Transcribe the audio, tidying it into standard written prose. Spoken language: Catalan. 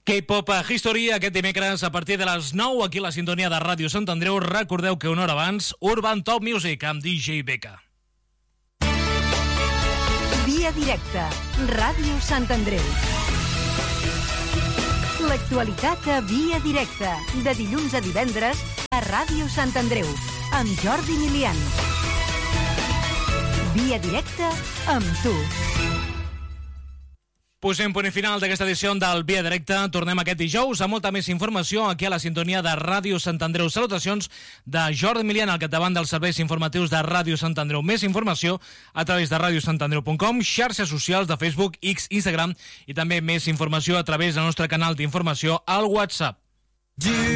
K-Pop History aquest dimecres a partir de les 9 aquí a la sintonia de Ràdio Sant Andreu. Recordeu que una hora abans, Urban Top Music amb DJ Becca. Via directa, Ràdio Sant Andreu. L'actualitat a Via directa, de dilluns a divendres a Ràdio Sant Andreu, amb Jordi Milian. Via directa amb tu. Posem punt final d'aquesta edició del Via Directa. Tornem aquest dijous amb molta més informació aquí a la sintonia de Ràdio Sant Andreu. Salutacions de Jordi Milian al capdavant dels serveis informatius de Ràdio Sant Andreu. Més informació a través de radiosantandreu.com, xarxes socials de Facebook, X, Instagram i també més informació a través del nostre canal d'informació al WhatsApp.